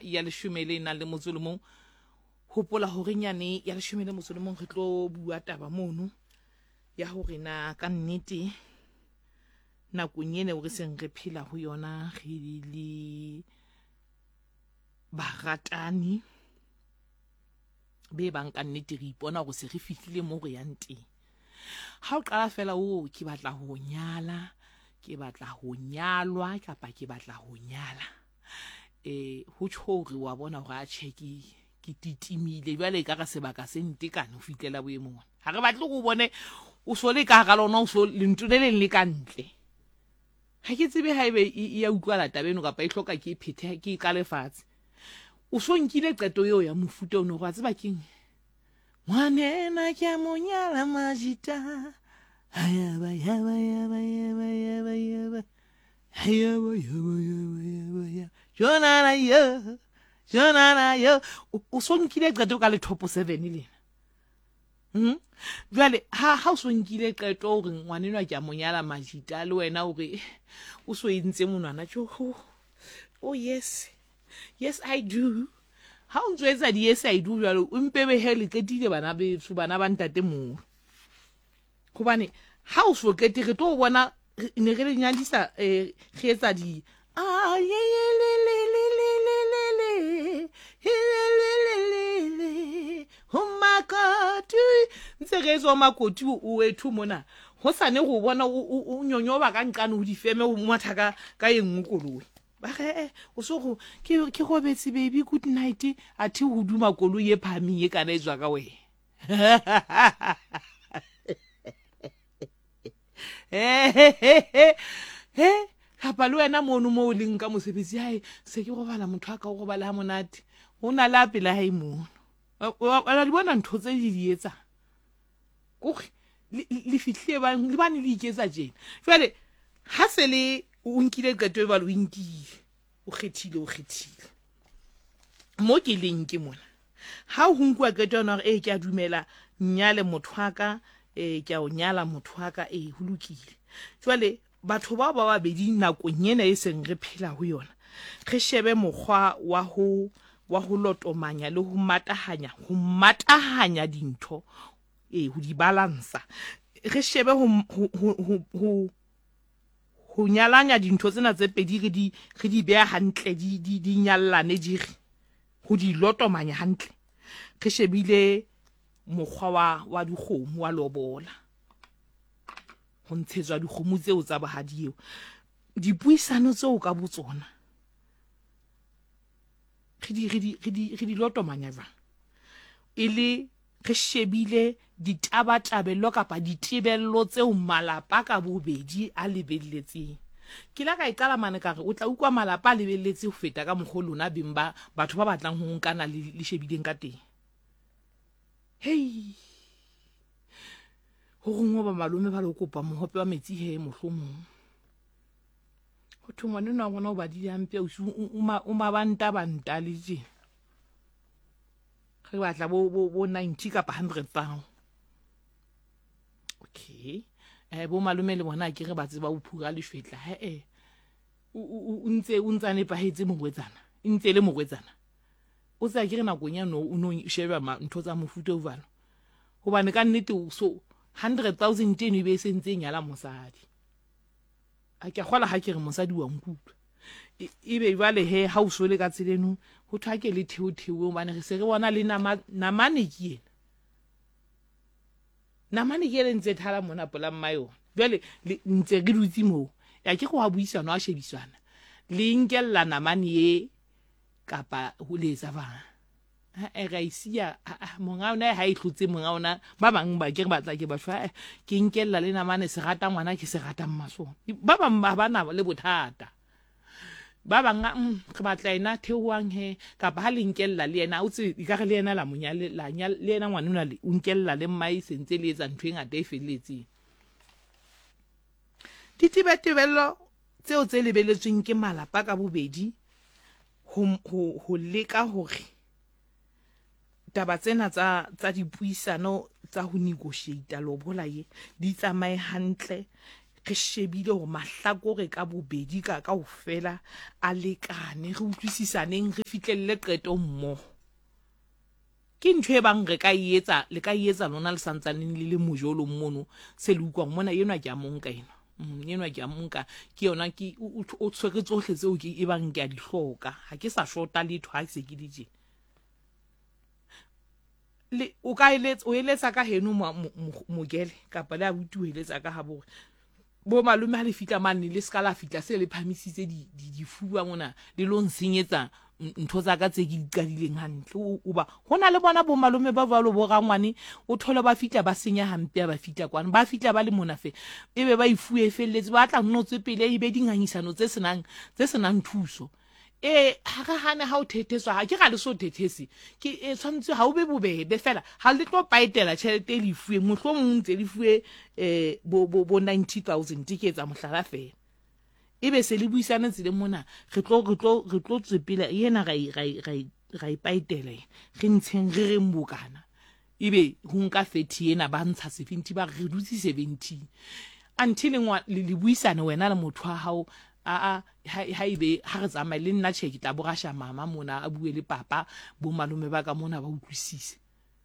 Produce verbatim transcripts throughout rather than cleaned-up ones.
ya leshome le nang le motso le mong hopola hore nyane ya leshome le motso le mong re tlo bua taba mono ya hore na ka nnete nakong ene o re seng re phela ho yona re le baratani be bang ka nnete re ipona go se re fihlile mo re yang teng. Ha o qala fela o ke batla ho nyala, ke batla ho nyalwa kapa ke batla ho nyala, eh ho tshore wa bona hore a cheki ke titimile jwale ka ka sebaka se ntekane ho fitlela boemong. Ha re batle go bone o so le ka ga lona o so lentho le leng le ka ntle. Ha ke tsebe ha ebe ya utlwala tabeno kapa e hloka ke phethe ke ka lefatshe. O so nkile qeto eo ya mofuta o no go a tseba keng ngwanena ke a monyala majita hayaba yaba yaba yaba yaba yaba hayaba yaba yaba yaba yaba jonana yo jonana yo o so nkile qeto ka le top seven le hm jwale ha ha o so nkile qeto hore ngwanenwa ke a monyala majita le wena hore o so entse monwana tjo oh yes yes I do. Ha o ntsetsa di yes I do jalo o mpebe hele ketile bana be su bana ba ntate mo gobane ha o so kete re tlo bona ne re le nyandisa eh re etsa di ah ye ye le le le le le le le le le ho makoti ntse re zo makoti o ethu mona ho sane go bona o nyonyoba ka nqane ho di feme ho motha ka ka engwe koloi ba ge o so go ke ke go betsi baby good night a thi ho duma koloi e phami e kana etswa ka we he ha pa le wena mono mo o leng ka mosebetsi hae se ke go bala motho a ka go bala ha monate ho na la pele ha e mono wa di bona ntho tse di di etsa go le fihle ba le bane le iketsa jena jwale ha se le o nkile qeto ba lo nkile o khethile o khethile mo ke leng ke mona ha o nkwa qeto na re e ke a dumela nyale mothwaka e ke a o nyala mothwaka e hulukile jwale batho ba ba babedi nako nyene e seng re phela ho yona re shebe mokgwa wa ho wa ho lotomanya le ho matahanya ho matahanya dintho e ho di balance re shebe ho ho ho ho nyalanya dintho tsena tse pedi re di re di beha hantle di di di nyallane di re ho di lotomanya hantle re shebile mokgwa wa wa dikgomo wa lobola ho ntshetswa dikgomo tseo tsa bahadi eo dipuisano tseo ka botsona re di re di re di re di lotomanya jwang ile re shebile ditabatabelo kapa ditebello tseo malapa ka bobedi a lebelletseng ke la ka e qala mane ka re o tla ukwa malapa a lebelletse ho feta ka mogolona bimba batho ba batlang ho nkana le shebileng ka teng hey ho gongwe ba malome ba lo kopa mohope wa metsi he mohlomong ho thongwa nna bona o ba di ampe o o mabanta banta le tje re batla bo bo ninety kapa one hundred thousand okay eh bo malome le bona ke re ba tseba o phura le fetla he eh o ntse o ntsane pa hetse mo gwetsana ntse le mo gwetsana o tsa ke re na gonya no o no sheba ma ntho tsa mofuta o valo go bane ka nnete o so one hundred thousand ten e be sentse nyala mosadi a ke gola ha ke re mosadi wa nkutwa e be bale he ha o so le ka tseleno ho thake le theo theo bana re se re bona le nama namane ke ena namane ke le ntse thala mona pola mmayo bale ntse re dutsi mo ya ke go a buisana a shebiswana le nkella namane e kapa ho letsa bana e ga isia monga ona ha e tlotse monga ona ba bang ba ke re batla ke ba shwa ke nkella le namane se rata ngwana ke se rata mmasong ba bang ba bana le bothata ba banga re batla ena theoang he ka ba le nkella le ena o tse ka re le ena la monyale la nya le ena ngwana le unkella le mai sentse le etsa ntwe ngata e felletseng ditibetebello tseo tse lebeletsweng ke malapa ka bobedi ho ho leka hore taba tsena tsa tsa dipuisano tsa ho negotiate lobola ye di tsamae hantle re shebile go mahlakore ka bobedi ka kaofela a lekane, re utlwisisaneng, re fitlhelle qeto mmogo. Ke ntho e bang re ka etsa, le ka etsa lona le santsaneng le le mojolo mmono se le utlwang mona yenwa ke a monka ena. Yenwa ke a monka ke yona ke o tshwere tsohle tseo ke e bang ke a di hloka. Ha ke sa shota letho ha se ke di tjena. Le o ka eletsa o eletsa ka heno mogele kapa le a buti o eletsa ka ha bore bo malome ha le fitla mane le ska la fitla se le phamisitse di difuwa mona le lo nsenyetsa ntho tsa ka tse ke di qadileng hantle. O ba hona le bona bo malome ba balo bo rangwane o thole ba fitla ba senya hampe ba fitla kwana ba fitla ba le mona fe ebe ba ifuwe felletse ba tla nno tsepele e be dingangisano tse senang tse senang thuso. E ha ga hane ha o thetheswa ha ke ga le so thethese ke e tshwantse ha o be bobebe fela ha le tlo paetela tšhelete le fuwe mohlomong ntse le fuwe eh bo bo ninety thousand ke etsa mohlala fela ebe se le buisana tsile mona re tlo re tlo re tlo tsepela yena ga ga ga ga ipaetela re ntsheng re re mbokana ebe ho nka thirty yena ba ntsha seventy ba re dutse seventy until le buisana wena le motho wa hao a ha ibe ha re tsamaye le nna tjhe ke tla borasha mama mona a bue le papa bo malome ba ka mona ba utlwisise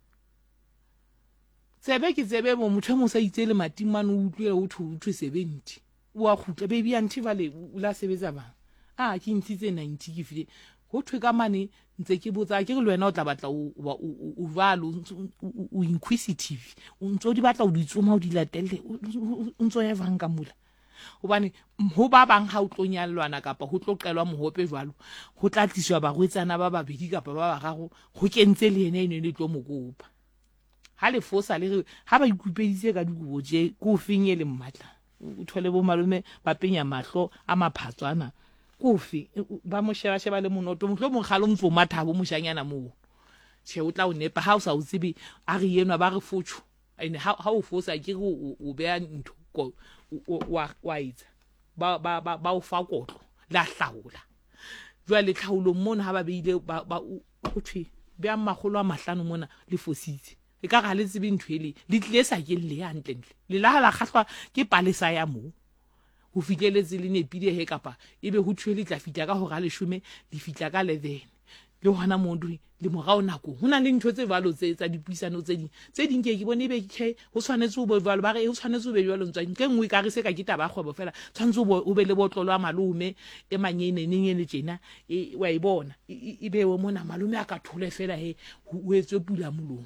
tsebe ke tsebe mo motho mo sa itse le matimane o utlwele o thutwe seventy wa khutla baby anti vale o la sebetsa bang a ke ntitse ninety ke file go thwe ka mane ntse ke botsa ke re le wena o tla batla o o valo o inquisitive o ntso di batla o di tsoma o di latelle o ntso ya vanga mula hobane ho ba bang ha o tlonyallwana kapa ho tloqelwa mohope jwalo ho tla tliswa ba rwetsana ba babedi kapa ba bararo ho kentse le ene ene le tlo mokopa ha le fosa le ha ba ikupeditse ka dikubo je go finye le mmatla o thole bo malome ba penya mahlo a maphatswana kofi ba mo sheba sheba le monoto mohlo mo khalo mfo mathabo moshanyana mo che o tla o nepa ha o sa o tsebe a re yenwa ba re futshu ene ha ha o fosa ke go o bea ntho ko wa wa itse ba ba ba o fa kotlo la hlaola jwa le tlhaolo mona ha ba beile ba o thwe be a magolo a mahlano mona le fositse e ka ga le tsebe ntwele le tle sa ke le hantle le la la khahlwa ke palesa ya mo ho fitleletse le nepile he kapa ebe ho thwele tla fitla ka ho ga leshome di fitla ka eleven le hona mondu le morao nako hona le ntho tse valo tse tsa dipuisano tse ding tse ding ke ke bone be ke ho tshwanetse o bo valo ba re ho tshwanetse o be jwalo ntswa nke ngwe ka re se ka ke taba kgwebo fela tshwanetse o be le botlolo a malome e manyene neng ene tjena e wa e bona e be o mona malome a ka thole fela he o etswe pula molomo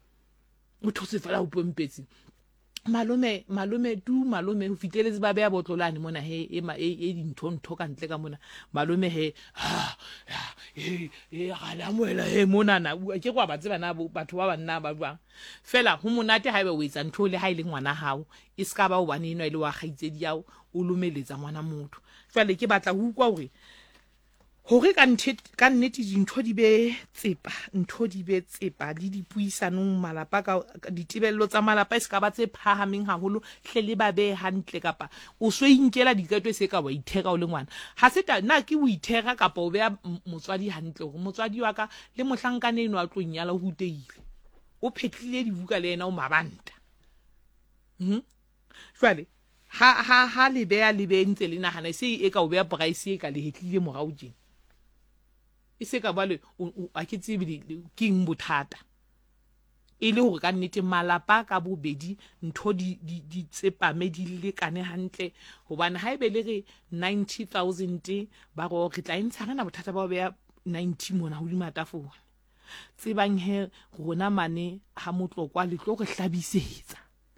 o thotse fela o pompetse malome malome tu malome ho fitleletse ba bea botlolane mona he e e dintho ntho ka ntle ka mona malome he ha e e gala moela he mona na ke kwa ba tseba na batho ba banna ba bang fela ho monate ha ebe o etsa ntho le ha ile ngwana hao e ska ba o bane eno ile wa kgaitsedi yao o lomeletsa ngwana motho fela ke batla ho ukwa hore hore ka nthe ka nnete dintho di be tsepa ntho di be tsepa di dipuisanong malapa ka ditebello tsa malapa e ska ba tse phahameng haholo hlele ba be hantle kapa o so inkela diketo se ka wa itheka o le ngwana ha se ta na ke o itheka kapa o be motswadi hantle hore motswadi wa ka le mohlankane eno a tlonyala ho huteile o phetlile dibuka le ena o mabanta hm jwale ha ha ha le be a le be ntse le nahana se e ka o be price e ka le hetlile morao tjena e se ka bale a ke tsebile ke eng bothata e le hore ka nnete malapa ka bobedi ntho di di tsepame di lekane hantle hobane ha ebe le re ninety thousand ba go re tla intsha rena bothata ba be ninety mona ho di matafone tsebang he rona mane ha motlokwa le tlo re hlabisetsa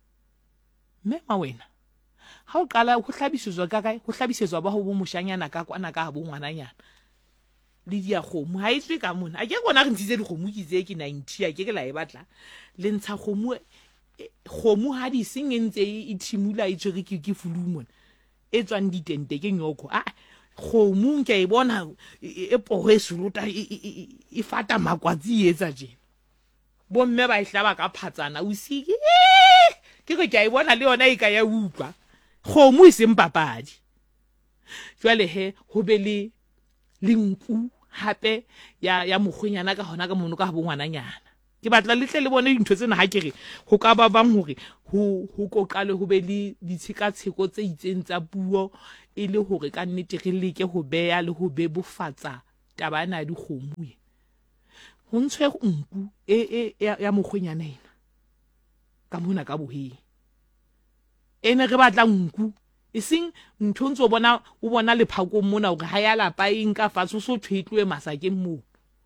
mme ma wena ha o qala ho hlabisetswa ka kae ho hlabisetswa ba ho bo moshanyana ka kwana ka bo ngwananyana le dia khomu ha itswe ka mona a ke gona re ntse di khomu ke tse ke ninety a ke ke la e batla le ntsha khomu khomu ha di sengentse e thimula e tswe ke ke fulumon e tswang ditente ke nyoko a khomu ke e bona e poresuluta e fata makwatsi etsa je bo mme ba ihlaba ka phatsana o siki ke go ke e bona le yona e ka ya utlwa khomu e se mpapadi jwale he ho be le linku hape ya ya mogonyana ka hona ka mono ka bo ngwananyana ke batla letle le bone dintho tsena ha ke re ho ka ba bang hore ho ho kokale ho be le ditshekatsheko tse itseng tsa puo e le hore ka nnete re leke ho beya le ho bebofatsa tabana ya dikgomo e ho ntshwe nku e e ya mokgwenyana ena ka mona ka boheng ene re batla nku e seng ntho ntse o bona o bona lephakong mona hore ha ya lapa e nka fatshe so thwetloe masakeng moo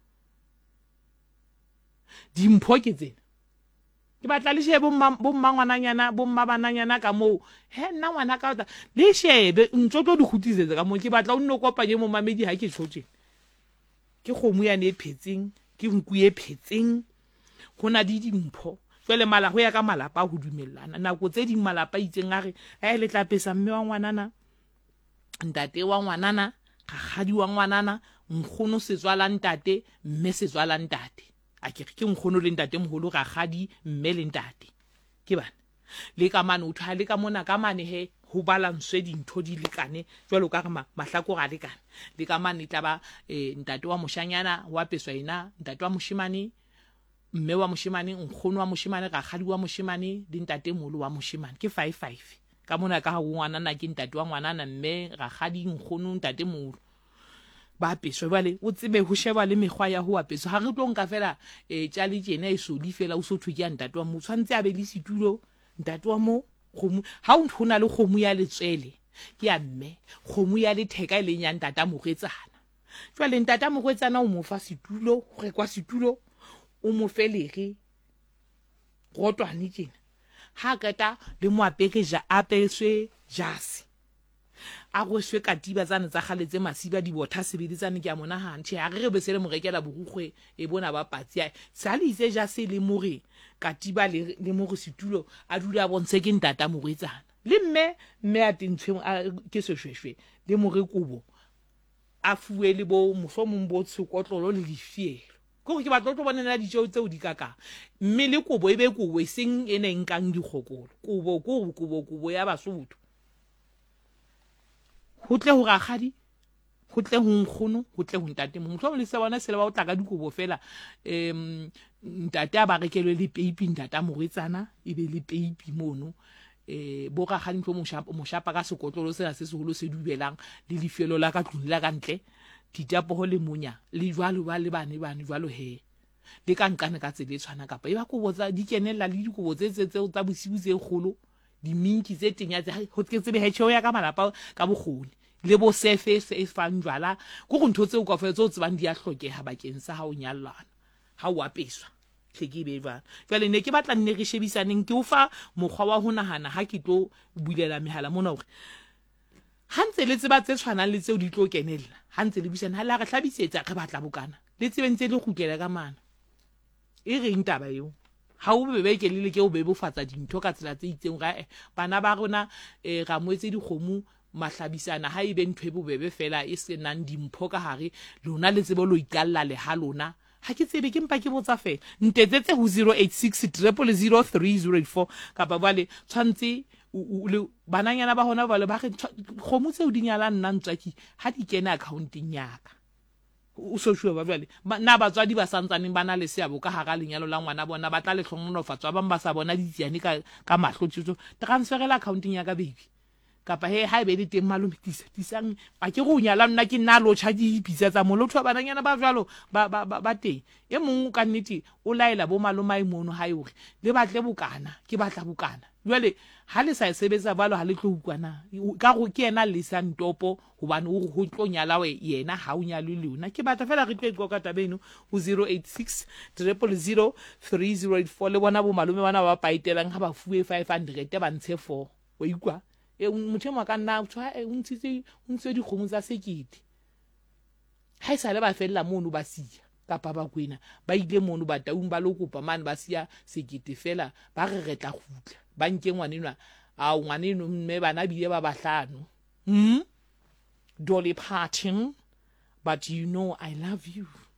dimpho ke tsena ke batla le shebe bo mmangwananyana bo mmabananyana ka moo he nna ngwana ka tla le shebe ntso tlo di khutisetsa ka moo ke batla o nne o kopanye mo mamedi ha ke tshotse ke kgomo ya ne phetseng ke nku e phetseng hona di dimpho jwale mala ho ya ka malapa ho dumellana nako tse ding malapa itseng a re ha le tla pesa mme wa ngwanana ntate wa ngwanana gagadi wa ngwanana nkgono setswala ntate mme setswala ntate a ke ke nkgono le ntate moholo gagadi mme le ntate ke bana le ka mane o tha le ka mona ka mane he ho balanswe dintho di lekane jwalo ka re mahlako ga lekane le ka mane tla ba ntate wa moshanyana wa peswa ina ntate wa moshimane mme wa moshimane nkgono wa moshimane gagadi wa moshimane le ntate moholo wa moshimane ke five five ka mona ka ha ngwanana ke ntate wa ngwanana mme gagadi nkgono ntate moholo ba peswa bale o tsebe ho sheba le mekgwa ya ho apeswa ha re tlo nka fela e tja le tjena e so di fela o so thwe ke ntate wa mo tshwantse a be le situlo ntate wa mo khomu ha o nthona le khomu ya letswele ke ya mme khomu ya letheka ile nya ntata mogetsana jwale ntata mogetsana o mo fa situlo re kwa situlo o mo felege rotwane tjena ha kata le mo apeke ja apeswe jase a go shwe katiba tsane tsa khaletse masiba di botha sebeditsane ke a mona hanthe ha re re be se le mo rekela borukgwe e bona ba patsi a sa le ise ja se le more katiba le le mo go situlo a dula bontshe ke ntata mo gwetsana le mme mme a tentshwe ke seshweshwe le mo re kubo a fuwe le bo mosomong bo tshokotlolo le difielo go ke batlo tlo bonela ditjeo tseo di kaka mme le kubo e be kubo seng ene nkang dikgokolo kubo kubo kubo kubo ya Basotho ho tle ho ragadi ho tle ho nkgono ho tle ho ntate motho le se bona se le ba o tla ka dikobo fela em ntate a ba rekelwe le peipi ntata mogwetsana e be le peipi mono eh bo ragadi ntlo mo shapa mo shapa ka sekotlolo se se seholo se dubelang le lifelo la ka tlung la ka ntle ditapo ho le monya le jwalo ba le bane bane jwalo he le ka nkane ka tsele tshwana kapa e ba kobo tsa di kenella le dikobo tse tse tsa bosibu tse kgolo di minki tse tenya tse ho tsetse be hetšho ya ka malapa ka bogoni le bo sefe se fang jwala go go ntho tse o ka fa tse o tsebang di a hlokeha bakeng sa ha o nyallana ha o apeswa tlheke be ba jwale ne ke batla nne re shebisaneng ke o fa mokgwa wa ho nahana ha ke tlo bulela mehala mona hore ha ntse le tseba tse tshwanang le tseo di tlo kenella ha ntse le bisana ha la re hlabisetsa re batla bokana le tsebe ntse le khukela ka mana e reng taba eo ha o bebe ke le ke o bebofatsa dintho ka tsela tse itseng ga bana ba rona e ga moetse dikgomo mahlabisana ha ibe ntwe bobebe fela e se nang dimpho ka hare lona le tsebe lo ikalla le ha lona ha ke tsebe ke mpa ke botsa fela ntetsetse ho zero eight six zero zero three zero eight four ka ba bale tshwantse le bananyana ba hona ba le ba re kgomo tse o di nyala nna ntsaki ha di kena accounting yaka o so shwe ba bale na batswadi ba santsaneng bana le seabo ka hara lenyalo la ngwana bona ba tla le tlhononofatswa ba mba sa bona ditsiane ka ka mahlo tshotso transferela accounting ya ka baby kapa he ha be le teng malome tisa tisang ba ke go nyala nna ke nna lo tjha di pitsa tsa molotho ba bananyana ba jwalo ba ba ba teng e mong ka nnete o laela bo maloma e mono ha yore le batle bokana ke batla bokana jwale ha le sa sebetsa balo ha le tlo ukwana ka go ke ena le sa ntopo hobane o go tlo nyala we yena ha o nyalo le una ke batla fela re tlo go ka tabeno ho zero eight six zero zero three zero eight four le bona bo malome bana ba paitelang ha ba fuwe five hundred ba ntshe four o ikwa e motho mo ka nna tswa e ntshitse ntse di khomo tsa sekete ha isa le ba fella mono ba sia kapa ba kwena ba ile mono ba taung ba lo kopa man ba sia sekete fela ba re retla khutla ba nke ngwanenwa a ngwaneno mme bana bile ba bahlano hm Dolly Parton, but you know I love you.